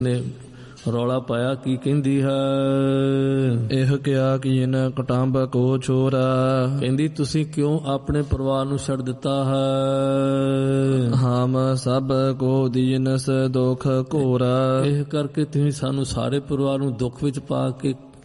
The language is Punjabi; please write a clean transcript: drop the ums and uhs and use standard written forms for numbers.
ਨੇ ਰੌਲਾ ਪਾਇਆ, ਕੀ ਕਹਿੰਦੀ ਹੈ? ਇਹ ਕਿਹਾ ਕਿ ਜਿਨ ਕਟੰਬ ਕੋ ਛੋਰਾ। ਕਹਿੰਦੀ ਤੁਸੀਂ ਕਿਉਂ ਆਪਣੇ ਪਰਿਵਾਰ ਨੂੰ ਛੱਡ ਦਿੱਤਾ ਹੈ? ਹਮ ਸਭ ਕੋ ਦੀਨਸ ਦੁਖ ਘੋਰਾ। ਇਹ ਕਰਕੇ ਤੁਸੀਂ ਸਾਨੂੰ ਸਾਰੇ ਪਰਿਵਾਰ ਨੂੰ ਦੁੱਖ ਵਿੱਚ ਪਾ ਕੇ